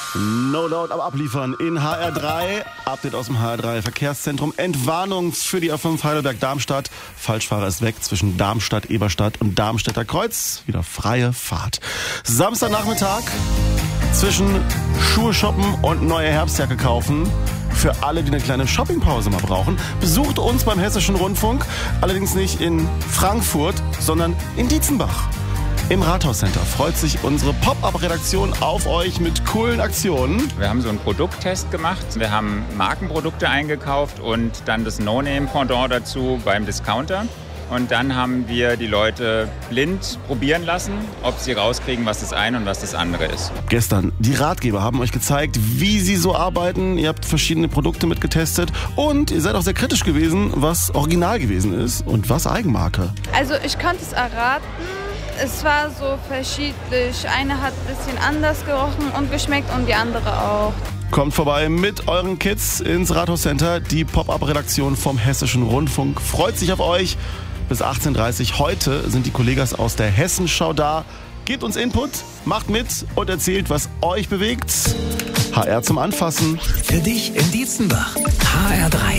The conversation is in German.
No Doubt am Abliefern in HR3. Update aus dem HR3 Verkehrszentrum. Entwarnung für die A5 Heidelberg-Darmstadt. Falschfahrer ist weg zwischen Darmstadt, Eberstadt und Darmstädter Kreuz. Wieder freie Fahrt. Samstagnachmittag zwischen Schuhe shoppen und neue Herbstjacke kaufen. Für alle, die eine kleine Shoppingpause mal brauchen, besucht uns beim Hessischen Rundfunk. Allerdings nicht in Frankfurt, sondern in Dietzenbach. Im Rathauscenter freut sich unsere Pop-Up-Redaktion auf euch mit coolen Aktionen. Wir haben so einen Produkttest gemacht. Wir haben Markenprodukte eingekauft und dann das No-Name-Pendant dazu beim Discounter. Und dann haben wir die Leute blind probieren lassen, ob sie rauskriegen, was das eine und was das andere ist. Gestern, die Ratgeber haben euch gezeigt, wie sie so arbeiten. Ihr habt verschiedene Produkte mitgetestet und ihr seid auch sehr kritisch gewesen, was original gewesen ist und was Eigenmarke. Also ich konnte es erraten. Es war so verschiedentlich. Eine hat ein bisschen anders gerochen und geschmeckt und die andere auch. Kommt vorbei mit euren Kids ins Rathauscenter. Die Pop-Up-Redaktion vom Hessischen Rundfunk freut sich auf euch. Bis 18:30 Uhr. Heute sind die Kollegas aus der Hessenschau da. Gebt uns Input, macht mit und erzählt, was euch bewegt. HR zum Anfassen. Für dich in Dietzenbach. HR3.